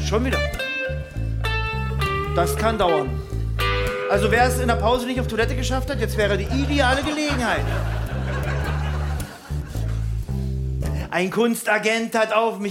Schon wieder. Das kann dauern. Also wer es in der Pause nicht auf Toilette geschafft hat, jetzt wäre die ideale Gelegenheit. Ein Kunstagent hat auf mich